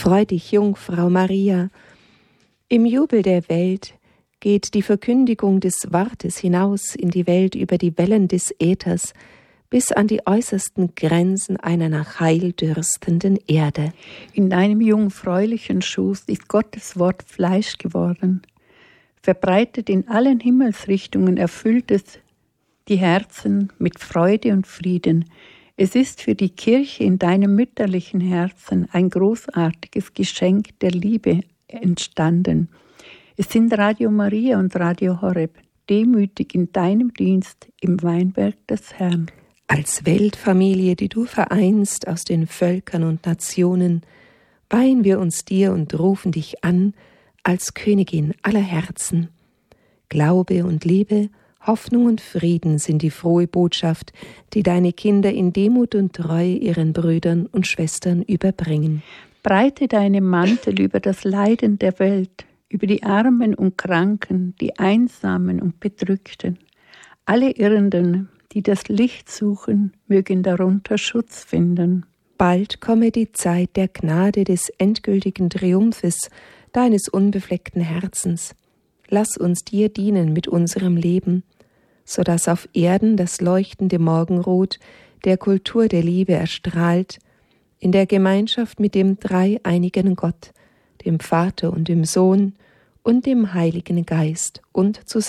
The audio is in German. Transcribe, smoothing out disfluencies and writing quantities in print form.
Freu dich, Jungfrau Maria. Im Jubel der Welt geht die Verkündigung des Wortes hinaus in die Welt über die Wellen des Äthers bis an die äußersten Grenzen einer nach Heil dürstenden Erde. In deinem jungfräulichen Schoß ist Gottes Wort Fleisch geworden. Verbreitet in allen Himmelsrichtungen erfüllt es die Herzen mit Freude und Frieden. Es ist für die Kirche in deinem mütterlichen Herzen ein großartiges Geschenk der Liebe entstanden. Es sind Radio Maria und Radio Horeb, demütig in deinem Dienst im Weinberg des Herrn. Als Weltfamilie, die du vereinst aus den Völkern und Nationen, weihen wir uns dir und rufen dich an als Königin aller Herzen. Glaube und Liebe, Hoffnung und Frieden sind die frohe Botschaft, die deine Kinder in Demut und Treue ihren Brüdern und Schwestern überbringen. Breite deinen Mantel über das Leiden der Welt, über die Armen und Kranken, die Einsamen und Bedrückten. Alle Irrenden, die das Licht suchen, mögen darunter Schutz finden. Bald komme die Zeit der Gnade des endgültigen Triumphes deines unbefleckten Herzens. Lass uns dir dienen mit unserem Leben, so dass auf Erden das leuchtende Morgenrot der Kultur der Liebe erstrahlt, in der Gemeinschaft mit dem dreieinigen Gott, dem Vater und dem Sohn und dem Heiligen Geist und zusammen